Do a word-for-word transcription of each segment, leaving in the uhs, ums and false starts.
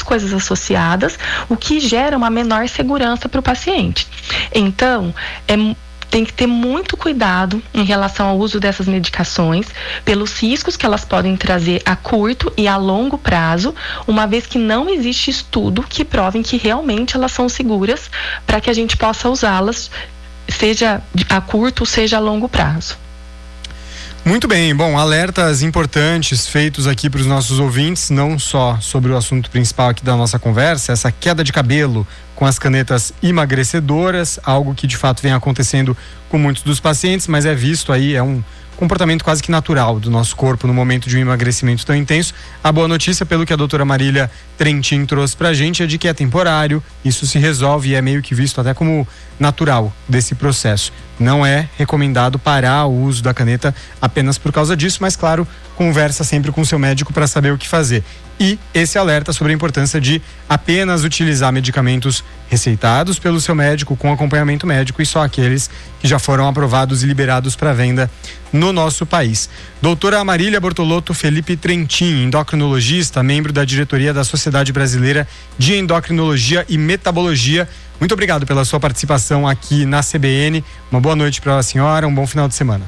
coisas associadas, o que gera uma menor segurança para o paciente. Então, é tem que ter muito cuidado em relação ao uso dessas medicações, pelos riscos que elas podem trazer a curto e a longo prazo, uma vez que não existe estudo que provem que realmente elas são seguras para que a gente possa usá-las, seja a curto, seja a longo prazo. Muito bem, bom, alertas importantes feitos aqui para os nossos ouvintes, não só sobre o assunto principal aqui da nossa conversa, essa queda de cabelo com as canetas emagrecedoras, algo que de fato vem acontecendo com muitos dos pacientes, mas é visto aí, é um comportamento quase que natural do nosso corpo no momento de um emagrecimento tão intenso. A boa notícia, pelo que a doutora Marília Trentin trouxe pra gente, é de que é temporário, isso se resolve e é meio que visto até como natural desse processo. Não é recomendado parar o uso da caneta apenas por causa disso, mas claro, conversa sempre com o seu médico para saber o que fazer. E esse alerta sobre a importância de apenas utilizar medicamentos receitados pelo seu médico, com acompanhamento médico, e só aqueles que já foram aprovados e liberados para venda no nosso país. Doutora Marília Bortolotto Felipe Trentin, endocrinologista, membro da diretoria da Sociedade Brasileira de Endocrinologia e Metabologia, muito obrigado pela sua participação aqui na C B N. Uma boa noite para a senhora, um bom final de semana.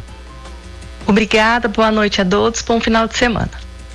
Obrigada, boa noite a todos, bom final de semana.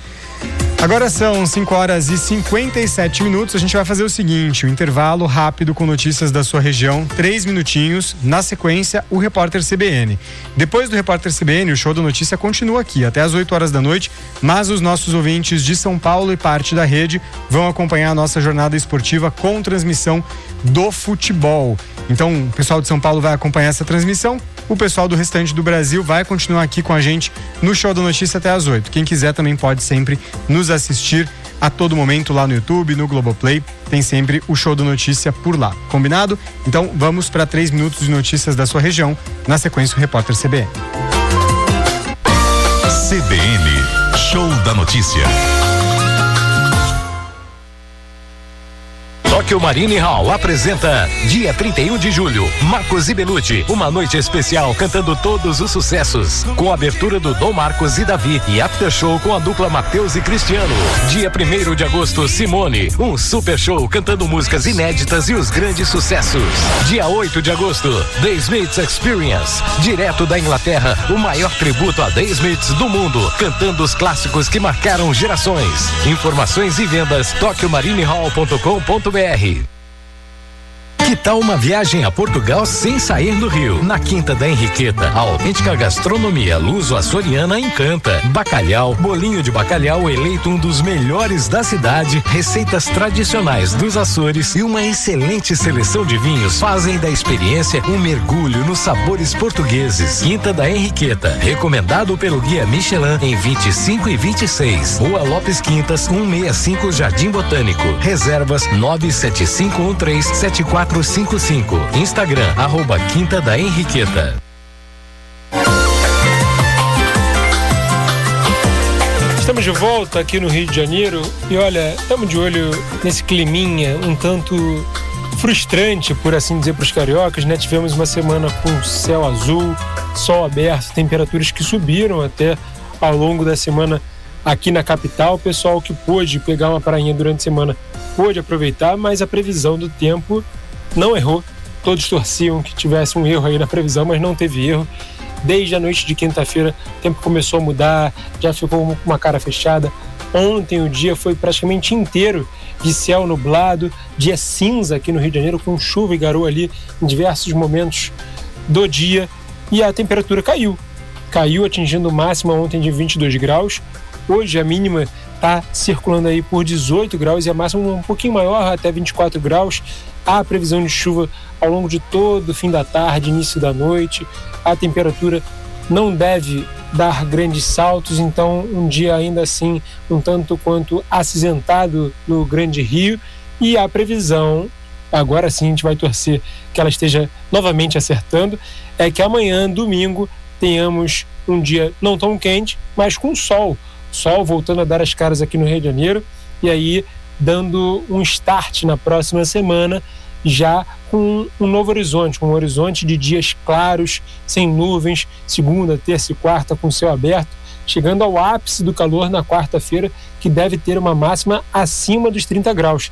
Agora são cinco horas e cinquenta e sete minutos. A gente vai fazer o seguinte: um intervalo rápido com notícias da sua região, três minutinhos. Na sequência, o Repórter C B N. Depois do Repórter C B N, o Show da Notícia continua aqui até às oito horas da noite, mas os nossos ouvintes de São Paulo e parte da rede vão acompanhar a nossa jornada esportiva com transmissão do futebol. Então, o pessoal de São Paulo vai acompanhar essa transmissão. O pessoal do restante do Brasil vai continuar aqui com a gente no Show da Notícia até às oito. Quem quiser também pode sempre nos assistir a todo momento lá no YouTube, no Globoplay. Tem sempre o Show da Notícia por lá. Combinado? Então vamos para três minutos de notícias da sua região. Na sequência, o Repórter C B N. C B N, Show da Notícia. Tóquio Marine Hall apresenta dia trinta e um de julho, Marcos e Belucci, uma noite especial cantando todos os sucessos, com a abertura do Dom Marcos e Davi e after show com a dupla Matheus e Cristiano. Dia primeiro de agosto, Simone, um super show cantando músicas inéditas e os grandes sucessos. Dia oito de agosto, The Smiths Experience, direto da Inglaterra, o maior tributo a The Smiths do mundo, cantando os clássicos que marcaram gerações. Informações e vendas tóquio marine hall ponto com ponto br. Que tal uma viagem a Portugal sem sair do Rio? Na Quinta da Henriqueta, a autêntica gastronomia luso-açoriana encanta. Bacalhau, bolinho de bacalhau eleito um dos melhores da cidade, receitas tradicionais dos Açores e uma excelente seleção de vinhos fazem da experiência um mergulho nos sabores portugueses. Quinta da Henriqueta, recomendado pelo Guia Michelin em vinte e cinco e vinte e seis. Rua Lopes Quintas, cento e sessenta e cinco, Jardim Botânico. Reservas nove sete cinco um três sete quatro cinco cinco. Instagram, arroba Quinta da Henriqueta. Estamos de volta aqui no Rio de Janeiro e olha, estamos de olho nesse climinha um tanto frustrante, por assim dizer, para os cariocas, né? Tivemos uma semana com céu azul, sol aberto, temperaturas que subiram até ao longo da semana aqui na capital. O pessoal que pôde pegar uma prainha durante a semana pôde aproveitar, mas a previsão do tempo não errou. Todos torciam que tivesse um erro aí na previsão, mas não teve erro. Desde a noite de quinta-feira, o tempo começou a mudar, já ficou com uma cara fechada. Ontem o dia foi praticamente inteiro de céu nublado, dia cinza aqui no Rio de Janeiro, com chuva e garoa ali em diversos momentos do dia. E a temperatura caiu. Caiu atingindo máxima ontem de vinte e dois graus. Hoje a mínima está circulando aí por dezoito graus e a máxima um pouquinho maior, até vinte e quatro graus. Há previsão de chuva ao longo de todo o fim da tarde, início da noite. A temperatura não deve dar grandes saltos, então um dia ainda assim um tanto quanto acinzentado no Grande Rio. E a previsão, agora sim a gente vai torcer que ela esteja novamente acertando, é que amanhã, domingo, tenhamos um dia não tão quente, mas com sol. Sol voltando a dar as caras aqui no Rio de Janeiro, e aí dando um start na próxima semana, já com um novo horizonte, um horizonte de dias claros, sem nuvens, segunda, terça e quarta com céu aberto, chegando ao ápice do calor na quarta-feira, que deve ter uma máxima acima dos trinta graus.